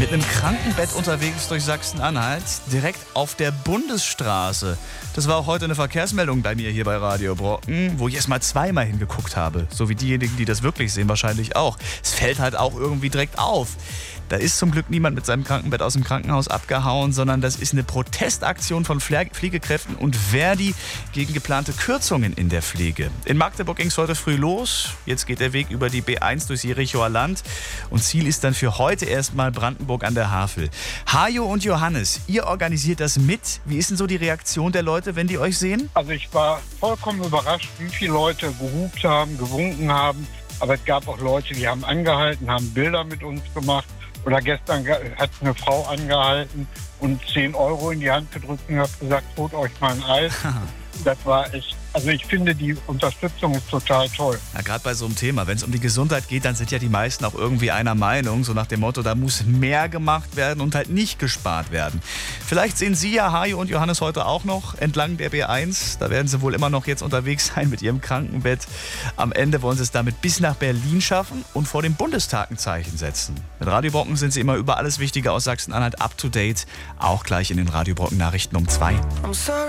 Mit einem Krankenbett unterwegs durch Sachsen-Anhalt, direkt auf der Bundesstraße. Das war auch heute eine Verkehrsmeldung bei mir hier bei Radio Brocken, wo ich erst mal zweimal hingeguckt habe. So wie diejenigen, die das wirklich sehen, wahrscheinlich auch. Es fällt halt auch irgendwie direkt auf. Da ist zum Glück niemand mit seinem Krankenbett aus dem Krankenhaus abgehauen, sondern das ist eine Protestaktion von Pflegekräften und Verdi gegen geplante Kürzungen in der Pflege. In Magdeburg ging es heute früh los. Jetzt geht der Weg über die B1 durchs Jerichoer Land. Und Ziel ist dann für heute erstmal Brandenburg an der Havel. Hajo und Johannes, ihr organisiert das mit. Wie ist denn so die Reaktion der Leute, wenn die euch sehen? Also ich war vollkommen überrascht, wie viele Leute gehupt haben, gewunken haben. Aber es gab auch Leute, die haben angehalten, haben Bilder mit uns gemacht. Oder gestern hat eine Frau angehalten und 10 Euro in die Hand gedrückt und hat gesagt, holt euch mal ein Eis. Das war echt, also ich finde, die Unterstützung ist total toll. Ja, gerade bei so einem Thema, wenn es um die Gesundheit geht, dann sind ja die meisten auch irgendwie einer Meinung, so nach dem Motto, da muss mehr gemacht werden und halt nicht gespart werden. Vielleicht sehen Sie ja Hajo und Johannes heute auch noch entlang der B1. Da werden sie wohl immer noch jetzt unterwegs sein mit ihrem Krankenbett. Am Ende wollen sie es damit bis nach Berlin schaffen und vor dem Bundestag ein Zeichen setzen. Mit Radio Brocken sind sie immer über alles Wichtige aus Sachsen-Anhalt up to date, auch gleich in den Radio Brocken Nachrichten um 2.